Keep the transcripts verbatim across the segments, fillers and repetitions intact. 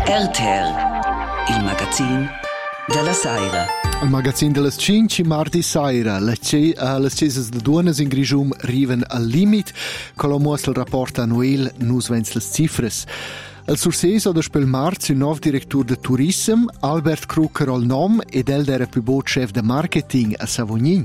R T R, il magazine della Saira. Il magazine delle cinque mardi Saira. Le, ce- uh, le cesas de duonas in Grigium riven al limit, con la mostra il rapporto annuel nus vens le cifres. Il surses o del marzo un nuovo direttore de turism, Albert Krucker al nom, ed el era più buon chef de marketing a Savognin.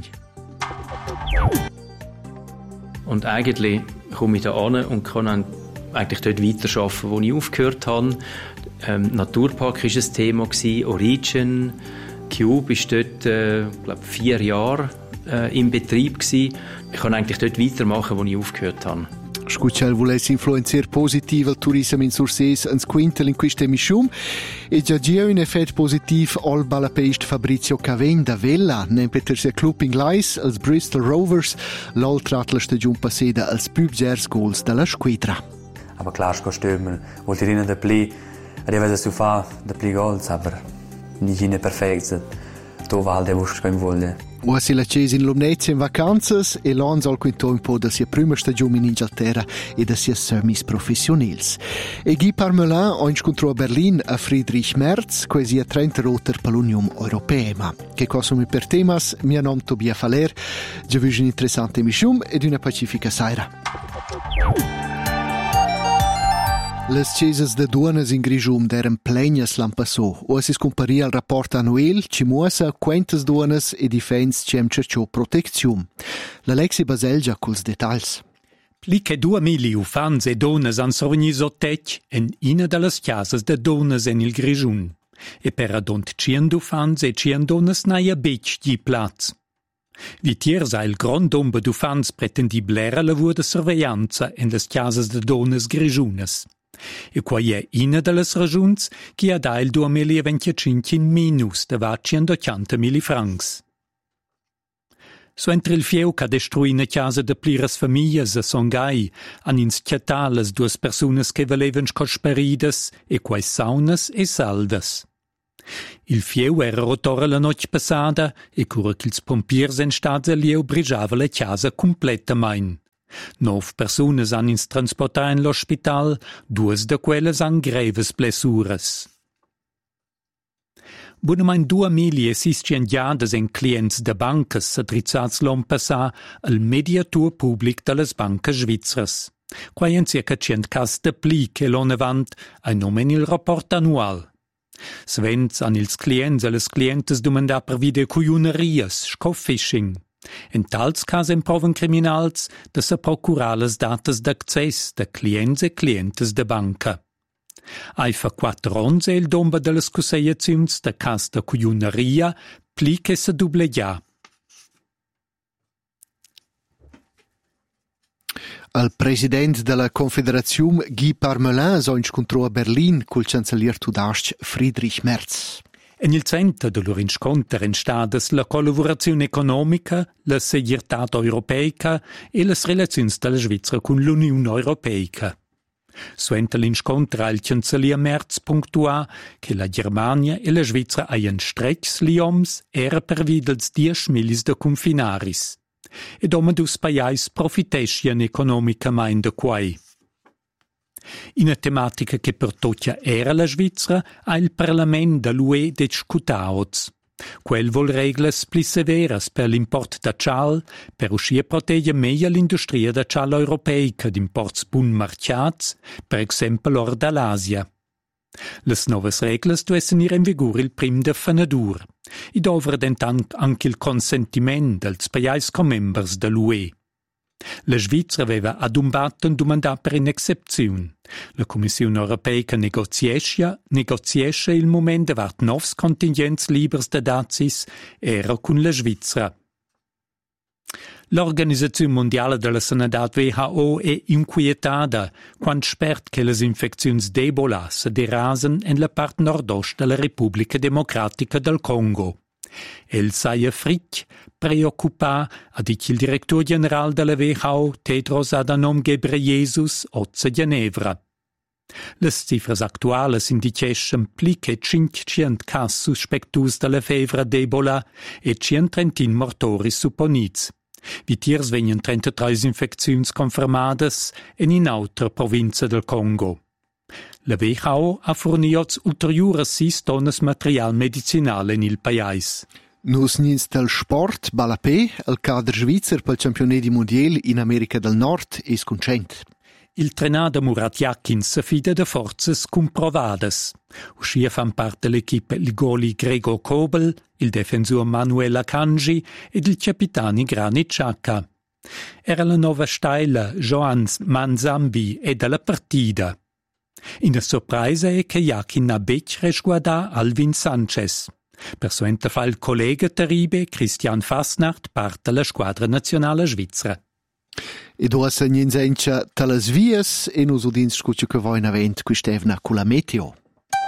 Und eigentlich komme ich da an und kann dann eigentlich dort weiterarbeiten, wo ich aufgehört habe. Ähm, Naturpark war ein Thema, Origin, Cube war dort, äh, glaube vier Jahre äh, im Betrieb gewesen. Ich kann eigentlich dort weitermachen, wo ich aufgehört habe. Scucel volesse influenzare positivo il turismo in Surses in Squintel in questa emissione e già già un effetto positivo al balapeist Fabrizio Cavegn da Vella, nem Peter sia club inglese, als Bristol Rovers, l'altra la stagione passata als Pubgers Goals della squadra. Aber klar, ich stimme, wollte ihnen der Pli, ich weiß so far der Pli Goals, aber nicht in perfekt. Da war der Wurst kein Wolle. O si la Cesi in Lumnezia in vacanzas e l'on sol quinto un po' da sia prima stagione in Inghilterra e da sia semis professionals. E Guy Parmelin ha incontrato a Berlin a Friedrich Merz, quasi a trenta roter per l'Unione Europea. Che cosa mi per temas, mio nome Tobia Faler, già vi un interessante emissione ed una pacifica saira. Les cesas de duonas in Grigium d'eren plegnas l'an passò, o si scomparia il rapport annuel, ci muosa quentas duonas e difens cem cerciò protezium. L'Alexi Baselgia culs detalls. Pli che due mili ufans e donas han sovni sottec en ina dallas chiasas de donas en il Grigiun. E per adont cien ufans e cien donas naia bec di plaz. Vitiers ha il grand ombre d'ufans pretendiblera lavur de surveillanza en las chiasas de donas grigiunas. E quai è ina delle ragiuns che ha da il duemilaventicinque in minus de va centottanta francs. So entre il fieu che ha destruì una casa de pliras famiglie a Songhai han inschiatà las duas personas che valevan scosperidas e quai saunas e saldas. Il fieu era rotora la noche passada e cura che ils pompiers en stats a lieu brigiava la casa completamente. Nove personas han ins transportar in l'hospital, duas de quelles han greves blessuras. Bunamein due mili e sisciengiadas en clients de bancas s'adrizzats l'on passà al mediatur public de les bancas svizras. Quai en circa cent cas de pli che l'on avant a nomen il rapport annual. Svens han ils clients e les clientes domandar per videocuionerias, scoffishing. En tals cas improven criminals da se procurar les datas d'accés de clients e clientes de banca. Ai fa quattro ons e il domba de les cuseiaziuns de cas de cuioneria pli che se dublegia. Il presidente della Confederazione Guy Parmelin ha incontrato a Berlin col cancellier tudasc Friedrich Merz. En il centro de lor incontro en stades la collaborazione economica, la seguirtat europeica e las relazions della Svizzera con l'Unione Europeica. Suente l'incontro il cancellier Merz puntua che la Germania e la Svizzera haien strecks lioms era per videls dies milis de confinaris. Ed omedus paiais profitescien economicamente de quai. In una tematica che per toccia era la Svizzera, ha il Parlamento dell'U E discutaoz. Quel vol reglas pli severas per l'import da cial, per uscire protegge meglio l'industria da cial europeica d'imports bun marciats, per esempio l'or dall'Asia. Les novas reglas duessen ir in vigore il prim de fenadur. I dovre dentant anche il consentimento dels paiais comembers dell'U E. La Svizzera aveva adumbato domandato per un'eccezione. La Commissione Europea negoziesce, negoziesce il momento vart novs contingents libers de dazis era con la Svizzera. L'Organizzazione Mondiale della Sanità W H O è inquietata quando spert che le infezioni d'Ebola si derasen en la parte nord-est della Repubblica Democratica del Congo. El saia fric, preoccupa, ha dit il direttore generale della W H O, Tedros Adhanom Ghebreyesus, a Ginevra. Les cifras actuales indiceschen pli che cinquecento cas suspectus della fevra d'Ebola e centotrentin mortoris supponits. Vitiers vegnan trentatrei infecziuns confermadas en in autra provincia del Congo. La W H O ha fornito ulteriori sei tonnes material medicinale in il paese. Nus nins del sport, balapé, il cadre svizzer pel campionati mondiali in America del Nord è sconcent. Il trenada Murat Yakin si fida de forzas comprovades. Uscia fan parte l'equipe il goli Gregor Kobel, il difensor Manuel Akanji ed il capitani Granit Xhaka. Era la nova steila Joan Manzambi e dalla partita. Una sorpresa è che Yakin ha bec resguarda Alvin Sanchez. Per suente fa il collega terribe Christian Fasnacht parte la squadra nazionale svizzera. E do se ninsencha talas vias e nos udins scuccio che voi in avent quistevna con la meteo.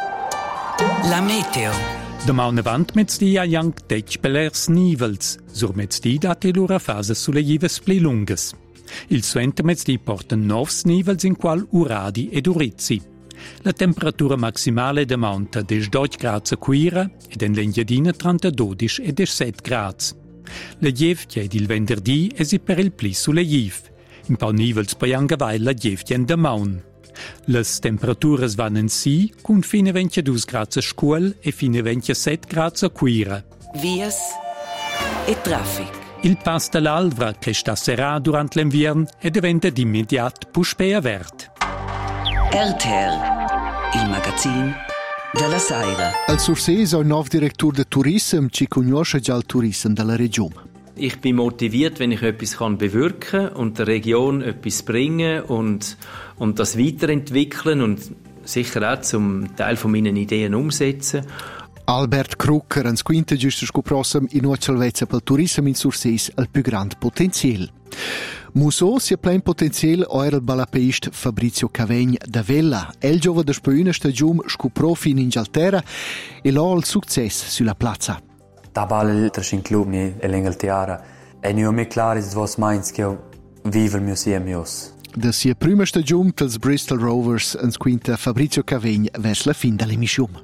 La meteo. Demà una vant mezzdia jank dec belers nivels, sur mezzdi date l'ura fase sulle jives pli lungas. Il suente mezzdi porta novs nivels in qual uradi ed urizzi. La temperatura maximale demonta des dodici gradi a Quira ed en l'Engiadina trentadue e des sette gradi. La gievtia ed il venerdì esi per il pli sulle jiv. In pau nivels poi angavai la gievtia in demaun. Les temperaturas vanno si con fine ventidue gradi a scuol e fine ventisette gradi a Quira. Vias e traffic. Il pass dell'Alvra che sta serrà durante l'inverno e diventa d'immediato puspea verde. R T L, il magazine della Saira. Al Sursees è un nuovo direttore di turismo che conosce già il turismo della regione. Ich bin motiviert, wenn ich etwas kann bewirken und der Region etwas bringen und, und das weiterentwickeln und sicher auch zum Teil von meinen Ideen umsetzen. Albert Krucker, ans quinta giusto scoprossam in una salvezza pel turismo in Sursees al più grande potenziale. Muso sia plein potenziale era il balapeist Fabrizio Cavegn da Vella. El giova da spöina stagium scoprò fin in Jaltera e l'ha il successo sulla piazza. Da bal in club ni l'Inghilterra e ni mi clar is was meins che viver museum mios. Da sia prima stagium dels Bristol Rovers ans quinta Fabrizio Cavegn vers la fin dell'emissione.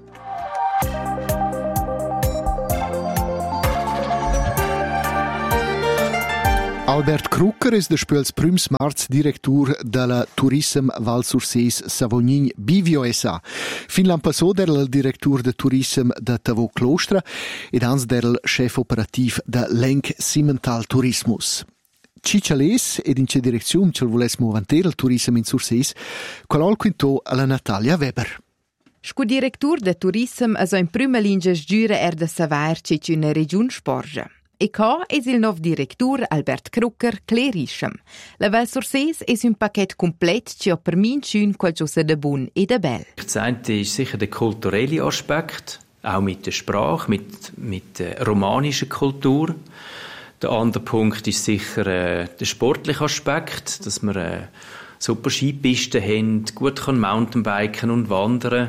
Albert Krucker ist der Spöls Prüms Marz Direktor della Tourism Val Sursees Savognin Bivio S A. Fin l'an passò era il Direktor de Tourism de Tavo Clostra ed ans era il chef operativ de Lenk Simmental Tourismus. Cicciales ed in che direzione ce volesse movantare il turismo in Sursees, qual quinto alla Natalia Weber. Sco Direktor de Tourism also in prima linea sgiura er de saver che c'è una regione sporge. E qua è il nuovo direttore Albert Krucker clerisce. La Val Sursees è un pacchetto completo che ha per me schön qualcosa de buon e de bel. Das eine ist sicher der kulturelle Aspekt, auch mit der Sprache, mit, mit der romanischen Kultur. Der andere Punkt ist sicher äh, der sportliche Aspekt, dass wir äh, super Skipisten haben, gut kann Mountainbiken und wandern.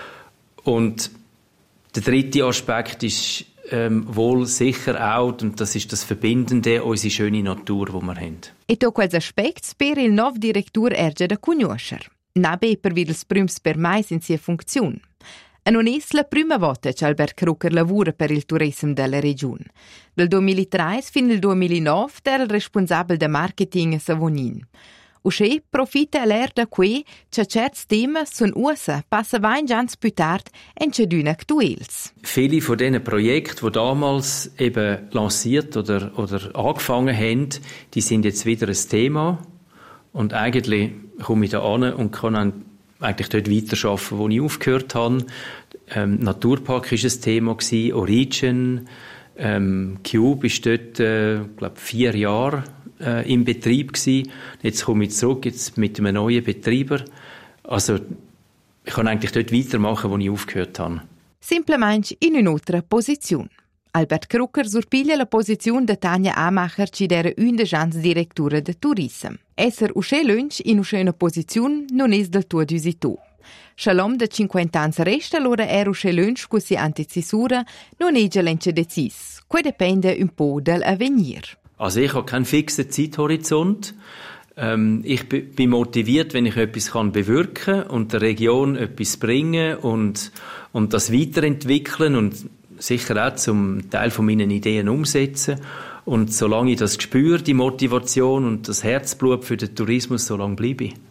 Und der dritte Aspekt ist Ähm, wohl sicher auch, und das ist das Verbindende, unsere schöne Natur, die wir haben. E to quels aspects per il nuovo direttore erge da conoscer. Nabe per vir ils prüms per mais in sia funzione. E non è la prima volta che Albert Krucker lavora per il turismo della regione. Dal duemilatré fino al duemilanove era il responsabile del marketing a Savognin. Usce profita l'er da que che certi temi sono usa, passa vain gians più tard en che d'una actuels. Viele von diesen Projekten, die damals eben lanciert oder, oder angefangen haben, die sind jetzt wieder ein Thema. Und eigentlich komme ich da an und kann eigentlich dort weiterarbeiten, wo ich aufgehört habe. Ähm, Naturpark war ein Thema, Origin, ähm, Cube ist dort, äh, glaube vier Jahre äh, im Betrieb gewesen. Jetzt komme ich zurück jetzt mit einem neuen Betreiber. Also ich kann eigentlich dort weitermachen, wo ich aufgehört habe. Simplemente in un'altra posizione. Albert Krucker surpiglia la posizione de Tanja Amacher, ci dera una jans direttura de turism. Esser usce lunch in usce posizione non es del tuo d'usitù. Shalom de cinquanta anni resta, allora era usce lunch cu si anticisura non è gelence decis. Que depende un po' dell'avvenir. Also ich habe keinen fixen Zeithorizont. Ähm, ich b- bin motiviert, wenn ich etwas kann bewirken und der Region etwas bringen und, und das weiterentwickeln und sicher auch zum Teil von meinen Ideen umsetzen. Und solange ich das spüre, die Motivation und das Herzblut für den Tourismus, solange bleibe ich.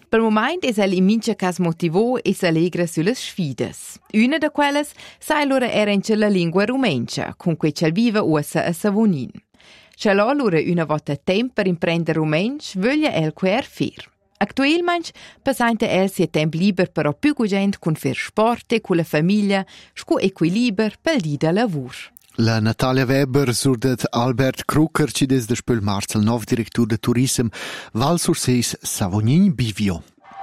Per moment es el in mincha cas motivò e s'allegra sulle sfides. Una de quelles sai lura era in la lingua rumencha, con cui c'el viva ussa a Savonin. C'è lura una volta tempo per imprendere rumench, voglia el quer fir. Actualmente passante el sia tempo liber però più gugent con fir sport con la famiglia, sco equiliber pel di da lavur. La Natalia Weber surdet Albert Krucker ci des de spöl Marcel, nov director de Tourism Val Surseis Savognin Bivio.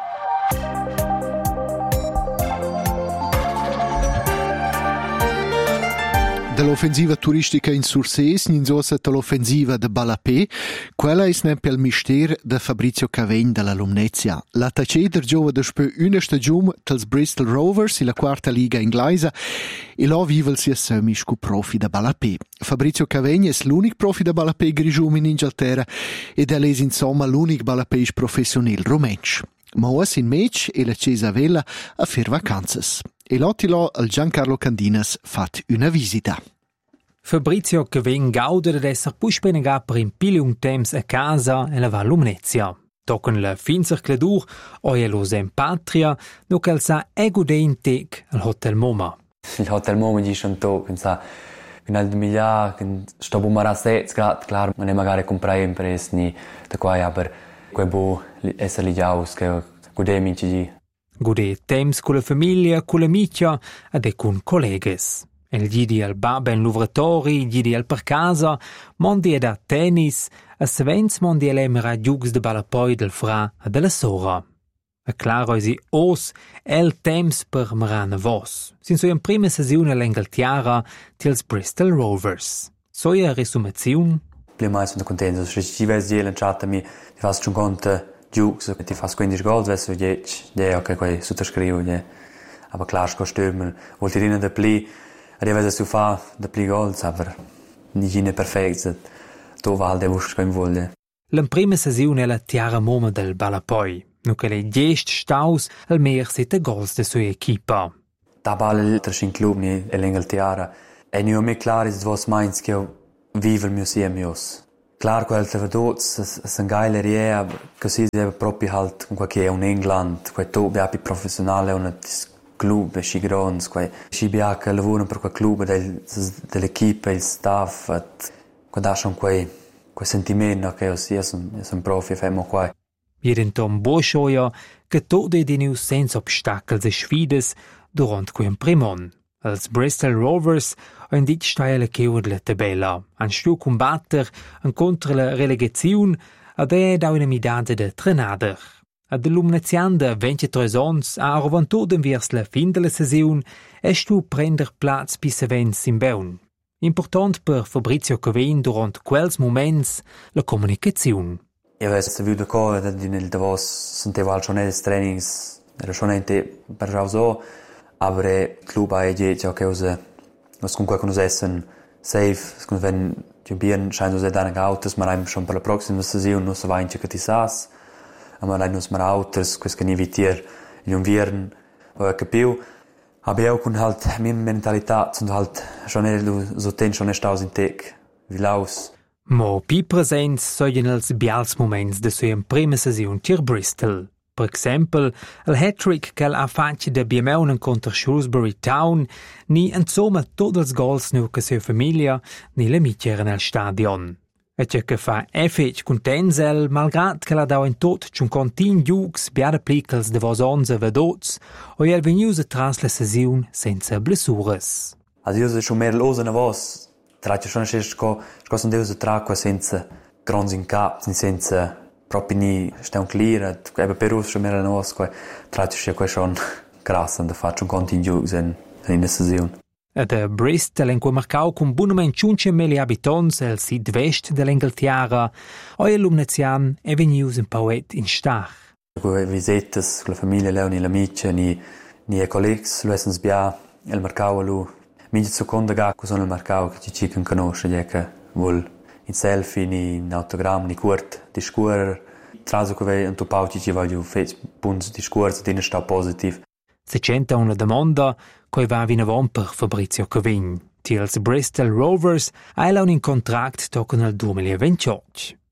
Dell'offensiva turistica in Sursees, ninsosa dell'offensiva de Balapé, quella è sempre il mistero de Fabrizio Cavegn della Lumnezia. La taceder giova despö una stagione dels Bristol Rovers in la quarta liga inglese e là vive sia semisch cu profi de Balapé. Fabrizio Cavegn è l'unico profi de Balapé grigium in Inghilterra ed è insomma l'unico balapéis professional rumensch. Ma ora in match e la Cesa Vella a fer vacanzas. E l'ottilo al Giancarlo Candinas fat una visita. Fabrizio Cavegn gauda ad esser pus benegar per in piliung temps a casa e la Val Lumnezia. Tocken la finzer cladur o e lo sem patria, no cal sa ego de intec al Hotel Moma. Il Hotel Moma di Chanto, pensa in al duemila, che sto bumara sets grad, klar, ma ne magari comprai impresni, da qua aber quei bo essere liaus che godemi ci Gude temps con la famiglia, con l'amicia ed con colleghes. El gidi al baba in luvratori, gidi al per casa, mondi ed a tennis, a svens mondi elemera giugs de balapoi del fra e della sora. A claro esi os el temps per marana vos. Sin so in prima sesione all'Inghilterra tils Bristol Rovers. Soia resumaziun? Pli mai sono contento, se ci vedi di lanciata mi ti fas un conto giugs, ti fas quindici gol, verso dieci, die ok quei sottoscrivo, die. Aber klar sco stürmen, wollte rinne de pli, a deve su fa de pli gols, aber nicht in perfekt. To val de wusst kein wolle. La prima sesione è la tiara moma del Balapoi, no che le gest staus al mer sette gols de sua equipa. Da bal in club ni l'Inghilterra, e nu me klar is vos meins che viver museums. Klar, quel trevadots, es un geile rie, così deve proprio halt con qualche un England, quel to bia più professionale, un club, sci grons, quel sci bia che lavorano per quel club del, dell'equipe, il staff, quando ha quel, quel sentimento che io sia un profi, femo qua. Jedentom Boschoia, che tutte di nu senza obstacoli e sfides durante quel primon. Als Bristol Rovers han dit stai la cheu della tabella. Han stu combatter en contra la relegazione ed è da una midade de trenader. Ad l'umnazian de ventitré ans ha arvantuto vers la fin della sesiun e stu prender plaz pisavens in beun. Important per Fabrizio Cavegn durant quels moments la comunicazione. Io avevo saputo che nel Davos sentivo al giornale des trainings, era giornale per Rauso, aber il club ha detto che usa was comunque conoscessen safe, con wenn die Bieren scheint so da autos, ma haben schon per la prossima sesione non so vainche che ti sas, ma lai nos mar autos, quest che ni vitier in un viern, o capiu. Aber io con halt min mentalität und halt schon so ten schon staus in tec, wie laus. Mo pi presents soien els bials moments de sua prima sesione tir Bristol. Per exempel, il hat-trick che ha fatto da Biemeunen contro Shrewsbury Town, ni insomma tutti i gols nu che sua famiglia ni le mitiera nel stadion. E ciò che fa effetto con Tenzel, malgrado che la dau in tot c'un contin giugs biada plicals de vos onze vedots, o el venius tras la sesiun senza blessures. Also io se schon mehr los na vos, tratto schon sches co, co son deus tracqua senza grons in cap, senza proprio ni sta un clear, ebbe per us schon mehr na vos, tratto sche qua schon krass und da faccio un contin giugs in in la sesiun. Ad Bristol, in cui marcau con buonament cinque mila abitants al sud-vest dell'Inghilterra, oi l'umnazian è venius un pauet in stach. Con visites con la famiglia, Leoni, l'amici, ni, ni i colleghi, lo essens bia, il marcau a lui. Mi seconda ga, che sono il marcau che ci ci can conosce, che vuol in selfie, ni in autogram, ni curt, di scuorer. Traso che vei un topau ci ci voglio fets punti di scuorer, di sta positiv. Se c'enta una domanda, coi va vinavon per Fabrizio Cavegn. Tils Bristol Rovers ha un contract toccano al duemilaventotto.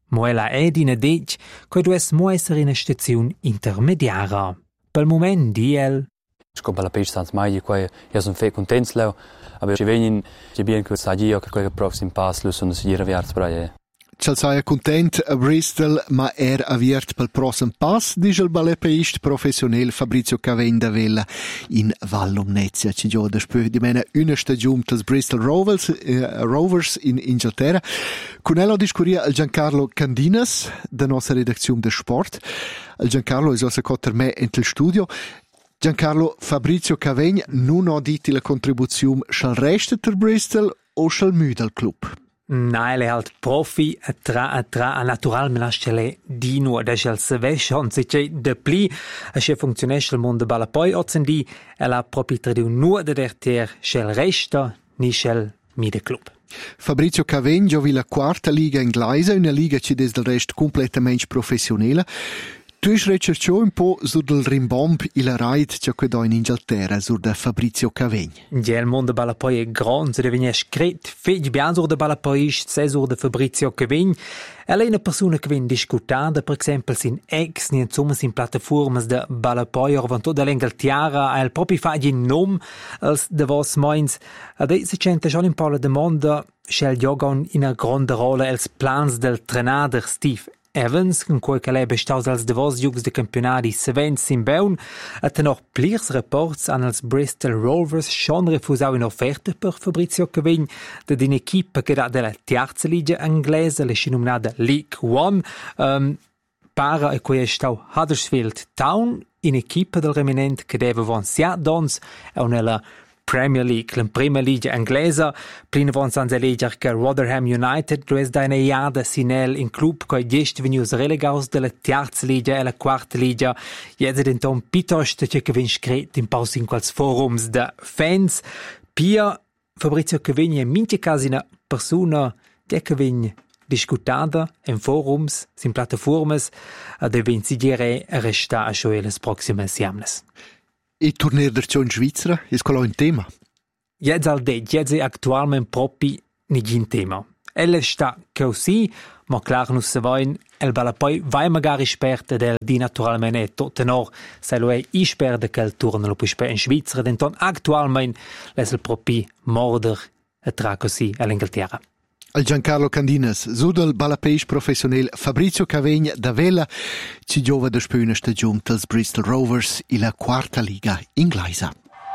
Moela Edina dic che deve essere una stazione intermediaria. Per il momento di el Sco bella page sans mai qua io sono fe contento leo, aber ci venin che bien che sa io che quel prossimo pass lo sono sicuro viarts braie. C'è sei content a Bristol, ma er aviert pel prossimo pass, dice il ballepaist professionale Fabrizio Cavegn da Vella in Vallomnezia. Ci gioca da spö di mena una stagione dels Bristol Rovers, eh, Rovers in Inghilterra. Con ella discuria il Giancarlo Candinas, da nostra redazione de sport. Il Giancarlo è also cotter me in il studio. Giancarlo, Fabrizio Cavegn non ha dito la contribuzione al resto del Bristol o al müde del club? Nein, er halt Profi, a tra, a tra, a natural menascele di nu, da schel se vesch, on se c'è de pli, a che funzionesce il mondo balla poi, ozen di, e la propri tradu nu de derter, schel resta, ni schel mide club. Fabrizio Cavegn giovi la quarta liga inglese, una liga che des del rest completamente professionale. Tu hai ricercato un po' sul rimbomb e la ride che c'è in Inghilterra, sul da Fabrizio Cavegn. Ja, il mondo balla poi è grande, se devenia scret, fece bien sur de balla poi, se sur de Fabrizio Cavegn. Ella è una persona che viene discutata, per esempio, sin ex, ni insomma, sin piattaforme de balla poi, orvanto dall'Inghilterra, el proprio fa di nome, als de vos moins. Adesso c'è già un po' la domanda, se giocano in una grande rolle els plans del trenader Steve Evans, con quel che lei bestaus als devos jugs de campionati sevens in Beun, a tenor plirs reports an als Bristol Rovers schon refusau in offerte per Fabrizio Cavegn de din equipa che da della terza liga inglese, le nominata League One, um, para e quei stau Huddersfield Town, in equipa del reminent che deve von sia dons e un'ella Premier League, la prima liga inglese, plina von sanza leger che Rotherham United, lo es da una iada sinel in club che gest venius relegaus della terza liga e la quarta liga, jetz denton pitost che che vin scret in paus in quals forums da fans. Pia Fabrizio Cavegn è minche casi una persona che vin discutata in forums, in piattaformes, ad evincigere a resta a show les proximes jamnes. E tornare da in Svizzera, è quello un tema? Jetzt al de, jetzt è attualmente proprio nigin tema. Ella sta così, ma clar non se vain, el balla poi vai magari sperta del di naturalmente tot tenor, se lo è isperta che il turno lo può sperta in Svizzera, denton attualmente les il proprio morder e tra così all'Inghilterra. Al Giancarlo Candinas, Zudel Balapeix professionale Fabrizio Cavegn da Vella, ci giova da spöna stagione dels Bristol Rovers in la quarta liga inglese.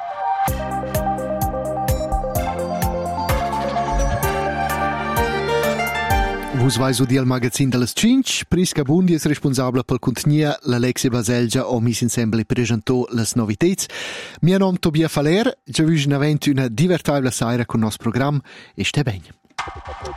Vus vai su di al magazin delles cinque, Prisca Bundi è responsabile pel contenia, l'Alexia Baselgia o mis insemble presentò les novitets. Mio nome Tobia Faler, già vi una divertibile sera con nos program e ste bene.